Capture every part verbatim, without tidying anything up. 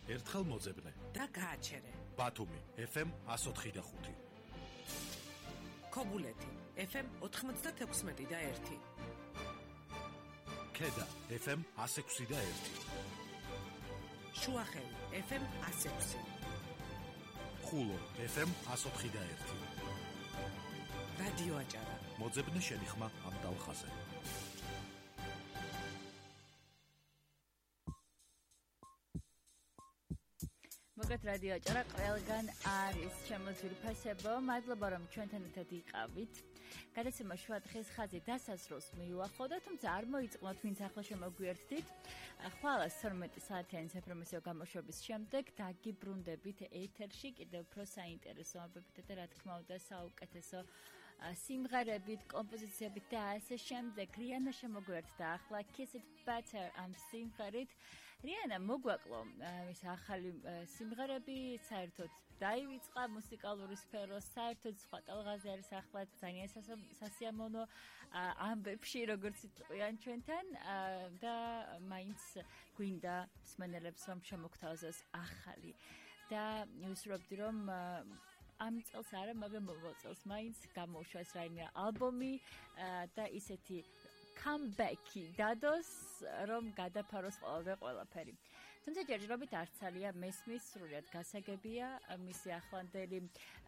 ერთხელ მოძებნე და გააჩერე. ბათუმი ეფ ემ εκατო ოთხი და ხუთი. ქობულეთი ეფ ემ ოთხმოცდათექვსმეტი და ერთი. ქედა ეფ ემ εκατო ექვსი და ერთი. შუახევი ეფ ემ εκατო ექვსი. ხულო ეფ ემ εκατო ოთხი და ერთი. რადიო აჭარა. მოძებნე შენი ხმა ამ დალხაზე. მოგეთ რადიო აჭარა ყველგან არის შემოძვირი ფასებო. მადლობა რომ ჩვენთან ერთად იყავით. გადაცემა შუადღის ხაზი დასასრულს მიუახლოვდა, თუმცა არ მოიწყნოთ, ვინც ახლა შემოგვიერთდით. ხვალ თორმეტი საათიანი საინფორმაციო გამოშვების შემდეგ დაგიბრუნდებით ეთერში კიდევ უფრო საინტერესოებებით და რა თქმა უნდა საუკეთესო სიმღერებით, კომპოზიციებით და ასე შემდეგ. რიანა შემოგვიერთდა ახლა Kiss It Better ამ სიმღერით. რიანა მოგვაკლო ის ახალი სიმღერები, საერთოდ დაივიწყა მუსიკალური სფერო, საერთოდ სხვა ტალღაზე არის ახლა ძალიან სასიამოვნო ამბებში, როგორც იტყვიან ჩვენთან და მაინც გვინდა მსმენელებს რომ შემოგთავაზოს ახალი და ვისურვებდი რომ ამ წელს არა, მაგრამ მომავალ წელს მაინც გამოუშვას რაიმე ალბომი და ისეთი comeback-ი დადოს, რომ გადაფაროს ყველაფერი ყველაფერი. თუმცა ჯერჯერობით არც ძალიან მესმის, სრულიად გასაგებია მისი ახლანდელი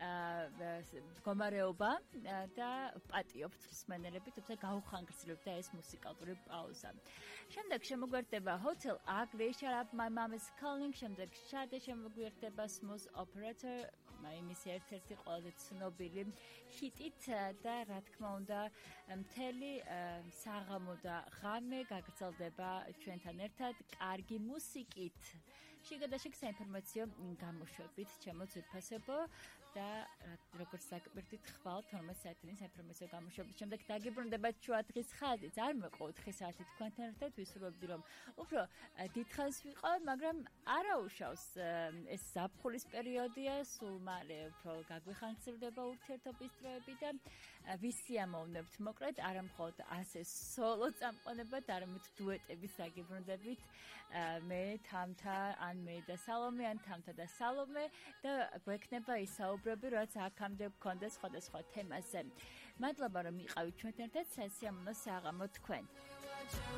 მდგომარეობა და პატიობთ მსმენელები, თუმცა გაუხანგრძლივდა ეს მუსიკალური პაუზა. შემდეგ შემოგვიერთდება Hotel Ugly, Shut Up My Mom Is Calling, შემდეგ Shade შემოგვიერთდება Smooth Operator, მისი ერთ-ერთი ყველაზე ცნობილი ჰიტით და რა თქმა უნდა მთელი საღამო და ღამე გაგრძელდება ჩვენთან ერთად კარგი მუსიკით. შიგადაშიგ საინფორმაციო გამოშვებით ჩემო ძვირფასებო და როგორც დაგპირდით ხვალ თორმეტ საათიანი საინფორმაციო გამოშვების შემდეგ დაგიბრუნდება შუადღის ხაზიც. არ მოყავთ ხი საათი თქვენთან ერთად, ვისურვებდი რომ უფრო დიდხანს ვიყავ, მაგრამ არაუშავს ეს ზაფხულის პერიოდია, სულ მალე უფრო გაგვიხანგრძლივდება ურთიერთობის დროები და ვისიამოვნებთ მოკლედ არა მხოლოდ ასე სოლო წამყვანებად, არამედ დუეტებით დაგიბრუნდებით მე თამთა ან მე და სალომე ან თამთა და სალომე და გვექნება ის საუბრები, რაც აქამდე გქონდა სხვადასხვა თემაზე. მადლობა რომ იყავით ჩვენთან ერთად, სასიამოვნო საღამო თქვენ.